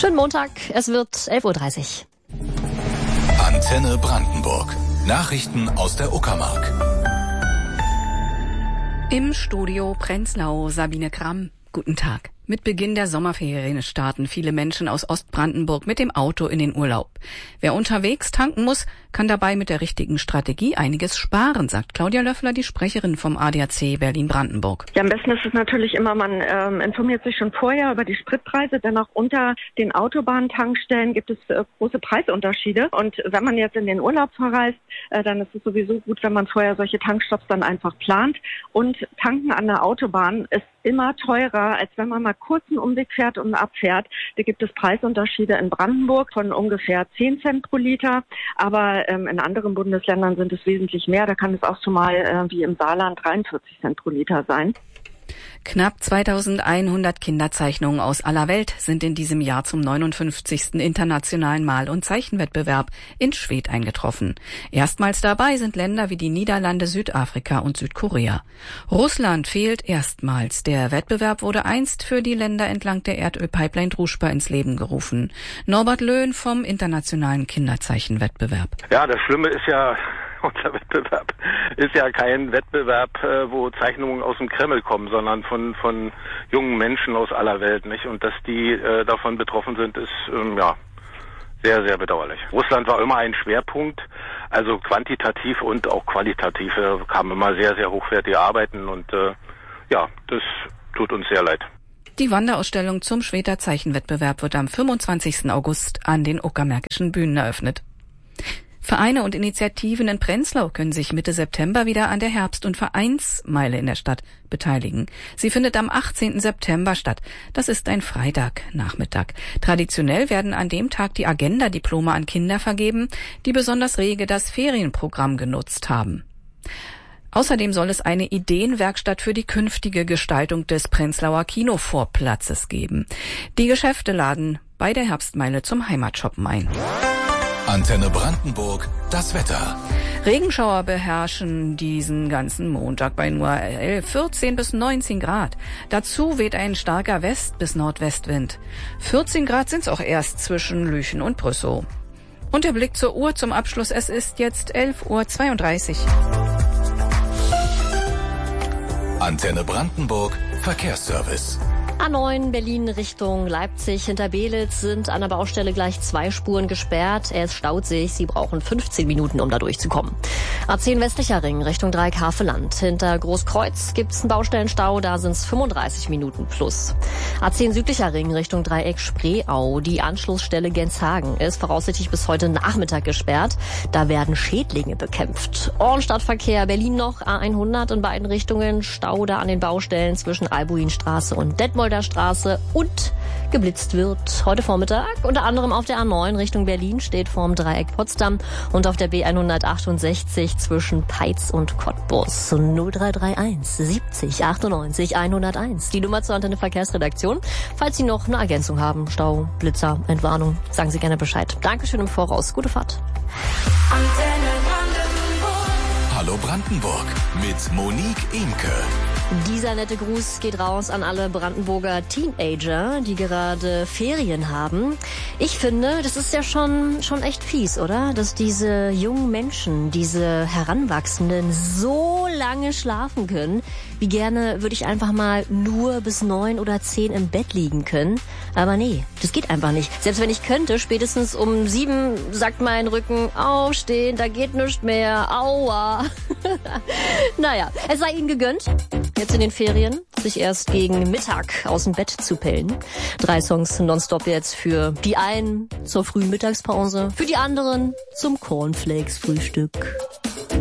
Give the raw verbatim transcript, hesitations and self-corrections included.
Schönen Montag, es wird elf Uhr dreißig. Antenne Brandenburg. Nachrichten aus der Uckermark. Im Studio Prenzlau Sabine Kramm. Guten Tag. Mit Beginn der Sommerferien starten viele Menschen aus Ostbrandenburg mit dem Auto in den Urlaub. Wer unterwegs tanken muss, kann dabei mit der richtigen Strategie einiges sparen, sagt Claudia Löffler, die Sprecherin vom A D A C Berlin-Brandenburg. Ja, am besten ist es natürlich immer, man ähm, informiert sich schon vorher über die Spritpreise, denn auch unter den Autobahntankstellen gibt es äh, große Preisunterschiede. Und wenn man jetzt in den Urlaub verreist, äh, dann ist es sowieso gut, wenn man vorher solche Tankstops dann einfach plant. Und tanken an der Autobahn ist immer teurer, als wenn man mal kurz einen Umweg fährt und abfährt. Da gibt es Preisunterschiede in Brandenburg von ungefähr zehn Cent pro Liter, aber ähm, in anderen Bundesländern sind es wesentlich mehr. Da kann es auch schon mal äh, wie im Saarland dreiundvierzig Cent pro Liter sein. Knapp zweitausendeinhundert Kinderzeichnungen aus aller Welt sind in diesem Jahr zum neunundfünfzigsten Internationalen Mal- und Zeichenwettbewerb in Schwedt eingetroffen. Erstmals dabei sind Länder wie die Niederlande, Südafrika und Südkorea. Russland fehlt erstmals. Der Wettbewerb wurde einst für die Länder entlang der Erdölpipeline Druschba ins Leben gerufen. Norbert Löhn vom Internationalen Kinderzeichenwettbewerb. Ja, das Schlimme ist ja, unser Wettbewerb ist ja kein Wettbewerb, wo Zeichnungen aus dem Kreml kommen, sondern von von jungen Menschen aus aller Welt, nicht? Und dass die äh, davon betroffen sind, ist ähm, ja sehr, sehr bedauerlich. Russland war immer ein Schwerpunkt, also quantitativ und auch qualitativ äh, kamen immer sehr, sehr hochwertige Arbeiten und äh, ja, das tut uns sehr leid. Die Wanderausstellung zum Schwedter Zeichenwettbewerb wird am fünfundzwanzigsten August an den uckermärkischen Bühnen eröffnet. Vereine und Initiativen in Prenzlau können sich Mitte September wieder an der Herbst- und Vereinsmeile in der Stadt beteiligen. Sie findet am achtzehnten September statt. Das ist ein Freitagnachmittag. Traditionell werden an dem Tag die Agenda-Diplome an Kinder vergeben, die besonders rege das Ferienprogramm genutzt haben. Außerdem soll es eine Ideenwerkstatt für die künftige Gestaltung des Prenzlauer Kinovorplatzes geben. Die Geschäfte laden bei der Herbstmeile zum Heimatshoppen ein. Antenne Brandenburg, das Wetter. Regenschauer beherrschen diesen ganzen Montag bei nur vierzehn bis neunzehn Grad. Dazu weht ein starker West- bis Nordwestwind. vierzehn Grad sind's auch erst zwischen Lüchen und Brüssow. Und der Blick zur Uhr zum Abschluss. Es ist jetzt elf Uhr zweiunddreißig. Antenne Brandenburg, Verkehrsservice. A neun Berlin Richtung Leipzig. Hinter Belitz sind an der Baustelle gleich zwei Spuren gesperrt. Es staut sich. Sie brauchen fünfzehn Minuten, um da durchzukommen. A zehn westlicher Ring Richtung Dreieck-Havelland. Hinter Großkreuz gibt's einen Baustellenstau. Da sind's fünfunddreißig Minuten plus. A zehn südlicher Ring Richtung Dreieck Spreeau. Die Anschlussstelle Genshagen ist voraussichtlich bis heute Nachmittag gesperrt. Da werden Schädlinge bekämpft. Ohrenstadtverkehr Berlin noch. A hundert in beiden Richtungen. Stau da an den Baustellen zwischen Albuinstraße und Detmolder Straße und geblitzt wird heute Vormittag. Unter anderem auf der A neun Richtung Berlin steht vorm Dreieck Potsdam und auf der B hundertachtundsechzig zwischen Peitz und Cottbus. null drei drei eins siebzig achtundneunzig hunderteins. Die Nummer zur Antenne Verkehrsredaktion. Falls Sie noch eine Ergänzung haben, Stau, Blitzer, Entwarnung, sagen Sie gerne Bescheid. Dankeschön im Voraus. Gute Fahrt. Antenne Brandenburg. Hallo Brandenburg mit Monique Imke. Dieser nette Gruß geht raus an alle Brandenburger Teenager, die gerade Ferien haben. Ich finde, das ist ja schon schon echt fies, oder? Dass diese jungen Menschen, diese Heranwachsenden so lange schlafen können. Wie gerne würde ich einfach mal nur bis neun oder zehn im Bett liegen können. Aber nee, das geht einfach nicht. Selbst wenn ich könnte, spätestens um sieben sagt mein Rücken, aufstehen, da geht nichts mehr, aua. Naja, es sei Ihnen gegönnt. Jetzt in den Ferien, sich erst gegen Mittag aus dem Bett zu pellen. Drei Songs nonstop jetzt für die einen zur frühen Mittagspause, für die anderen zum Cornflakes-Frühstück.